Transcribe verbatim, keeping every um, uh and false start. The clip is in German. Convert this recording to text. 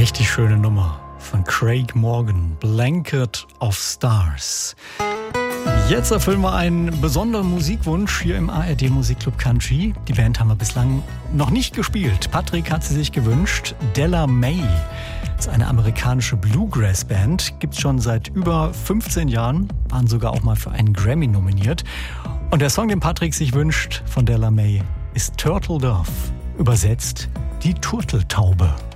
Richtig schöne Nummer von Craig Morgan, Blanket of Stars. Jetzt erfüllen wir einen besonderen Musikwunsch hier im A R D Musikclub Country. Die Band haben wir bislang noch nicht gespielt. Patrick hat sie sich gewünscht. Della May ist eine amerikanische Bluegrass-Band. Gibt's schon seit über fünfzehn Jahren. Waren sogar auch mal für einen Grammy nominiert. Und der Song, den Patrick sich wünscht von Della May, ist Turtle Dove. Übersetzt die Turteltaube.